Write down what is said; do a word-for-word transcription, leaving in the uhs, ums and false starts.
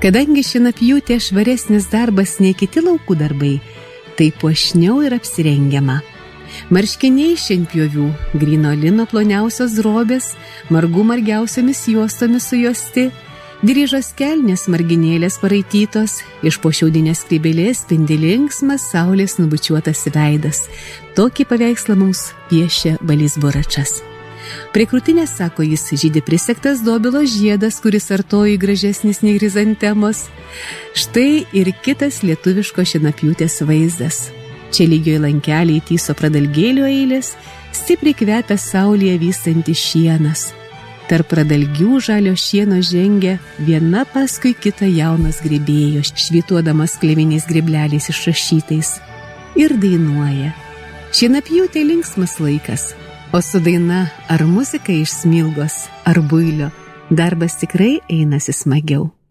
Kadangi šienapjūtė švaresnis darbas nei kiti laukų darbai, tai puošniau ir apsirengiama. Marškiniai šienpjovių, gryno lino ploniausios drobės, margų margiausiomis juostomis sujuosti, dryžos kelnės marginėlės paraitytos, iš po šiaudinės skrybėlės spindi linksmas saulės nubučiuotas veidas. Tokį paveikslą mums piešia Balys Buračas. Prie krūtinės, sako jis, žydi prisegtas dobilo žiedas, kuris artoji gražesnis nei chrizantemos. Štai ir kitas lietuviško šienapjūtės vaizdas. Čia lygioj lankeliai tyso pradalgėlių eilės, stipriai kvepia saulėje vystantis šienas. Tarp pradalgių žalio šieno žengia viena paskui kitą jaunas grybėjo, švytuodamas kleviniais grybleliais išrašytais. Ir dainuoja. Šienapjūtė linksmas laikas. O su daina ar muzika iš Smilgos, ar Builio, darbas tikrai einasi smagiau.